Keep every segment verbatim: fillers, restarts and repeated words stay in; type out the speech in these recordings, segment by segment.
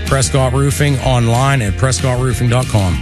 Prescott Roofing, online at prescott roofing dot com.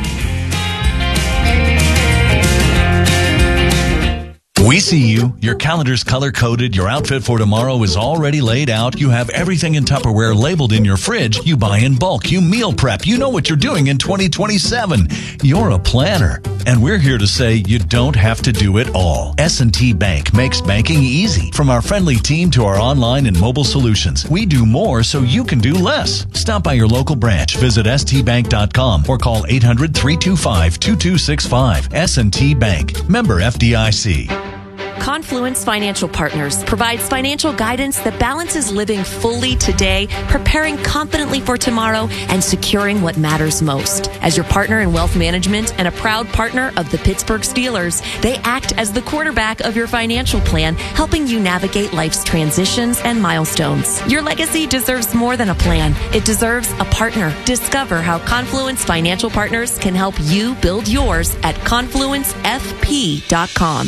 We see you. Your calendar's color-coded. Your outfit for tomorrow is already laid out. You have everything in Tupperware labeled in your fridge. You buy in bulk. You meal prep. You know what you're doing in twenty twenty-seven. You're a planner. And we're here to say you don't have to do it all. S and T Bank makes banking easy. From our friendly team to our online and mobile solutions, we do more so you can do less. Stop by your local branch. Visit s t bank dot com or call eight hundred, three two five, two two six five. S and T Bank. Member F D I C. Confluence Financial Partners provides financial guidance that balances living fully today, preparing confidently for tomorrow, and securing what matters most. As your partner in wealth management and a proud partner of the Pittsburgh Steelers, they act as the quarterback of your financial plan, helping you navigate life's transitions and milestones. Your legacy deserves more than a plan. It deserves a partner. Discover how Confluence Financial Partners can help you build yours at confluence f p dot com.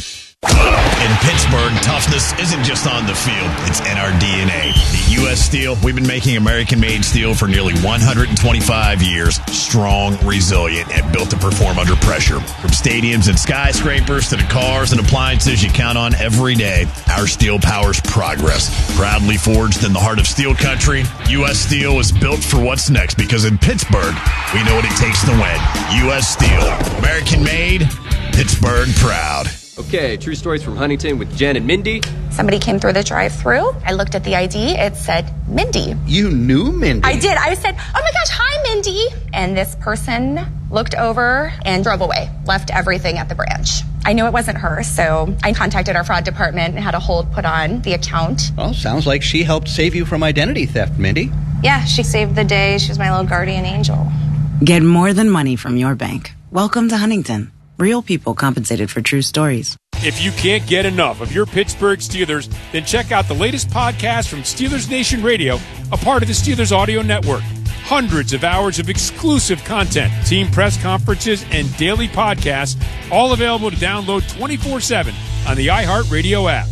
In Pittsburgh, toughness isn't just on the field, it's in our D N A. At U S Steel, we've been making American-made steel for nearly one hundred twenty-five years. Strong, resilient, and built to perform under pressure. From stadiums and skyscrapers to the cars and appliances you count on every day, our steel powers progress. Proudly forged in the heart of steel country, U S Steel is built for what's next because in Pittsburgh, we know what it takes to win. U S Steel, American-made, Pittsburgh proud. Okay, true stories from Huntington with Jen and Mindy. Somebody came through the drive-thru. I looked at the I D. It said Mindy. You knew Mindy? I did. I said, oh my gosh, hi, Mindy. And this person looked over and drove away, left everything at the branch. I knew it wasn't her, so I contacted our fraud department and had a hold put on the account. Well, sounds like she helped save you from identity theft, Mindy. Yeah, she saved the day. She was my little guardian angel. Get more than money from your bank. Welcome to Huntington. Real people compensated for true stories. If you can't get enough of your Pittsburgh Steelers, then check out the latest podcast from Steelers Nation Radio, a part of the Steelers Audio Network. Hundreds of hours of exclusive content, team press conferences, and daily podcasts, all available to download twenty-four seven on the iHeartRadio app.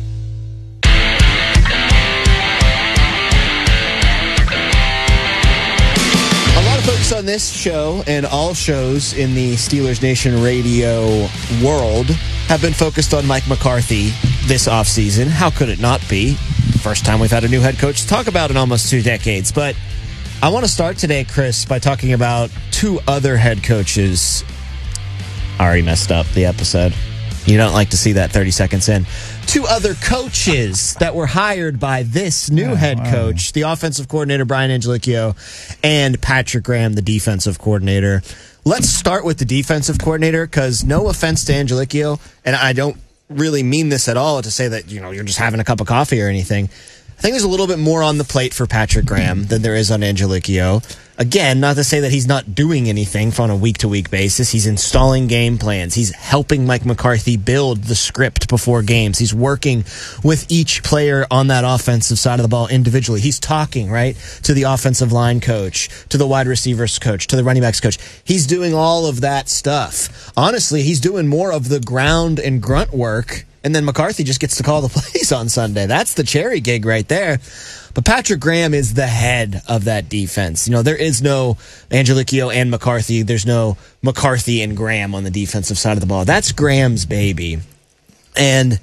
Focus on this show and all shows in the Steelers Nation radio world have been focused on Mike McCarthy this offseason. How could it not be? First time we've had a new head coach to talk about in almost two decades. But I want to start today, Chris, by talking about two other head coaches. I already messed up the episode. You don't like to see that thirty seconds in. Two other coaches that were hired by this new oh, head coach, wow. the offensive coordinator, Brian Angelicchio, and Patrick Graham, the defensive coordinator. Let's start with the defensive coordinator, because no offense to Angelicchio, and I don't really mean this at all to say that, you know, you're just having a cup of coffee or anything. I think there's a little bit more on the plate for Patrick Graham than there is on Angelicchio. Again, not to say that he's not doing anything on a week-to-week basis. He's installing game plans. He's helping Mike McCarthy build the script before games. He's working with each player on that offensive side of the ball individually. He's talking, right, to the offensive line coach, to the wide receivers coach, to the running backs coach. He's doing all of that stuff. Honestly, he's doing more of the ground and grunt work, and then McCarthy just gets to call the plays on Sunday. That's the cherry gig right there. But Patrick Graham is the head of that defense. You know, there is no Angelicchio and McCarthy. There's no McCarthy and Graham on the defensive side of the ball. That's Graham's baby. And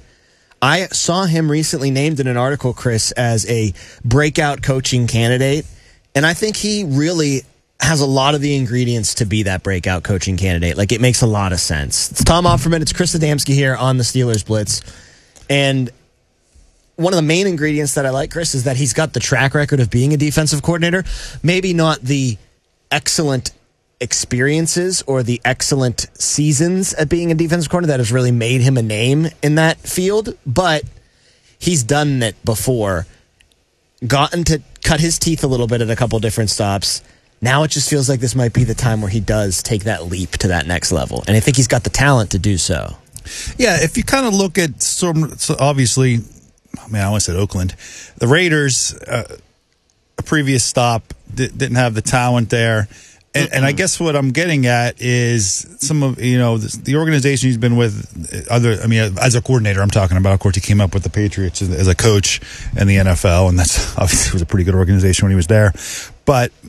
I saw him recently named in an article, Chris, as a breakout coaching candidate. And I think he really has a lot of the ingredients to be that breakout coaching candidate. Like, it makes a lot of sense. It's Tom Offerman. It's Chris Adamski here on the Steelers Blitz. And one of the main ingredients that I like, Chris, is that he's got the track record of being a defensive coordinator. Maybe not the excellent experiences or the excellent seasons at being a defensive coordinator that has really made him a name in that field, but he's done it before. Gotten to cut his teeth a little bit at a couple different stops. Now it just feels like this might be the time where he does take that leap to that next level. And I think he's got the talent to do so. Yeah, if you kind of look at, some, so obviously, I mean, I almost said Oakland. The Raiders, uh, a previous stop, di- didn't have the talent there. And, and I guess what I'm getting at is some of, you know, the, the organization he's been with, other, I mean, as a coordinator, I'm talking about. Of course, he came up with the Patriots as, as a coach in the N F L, and that's obviously was a pretty good organization when he was there. But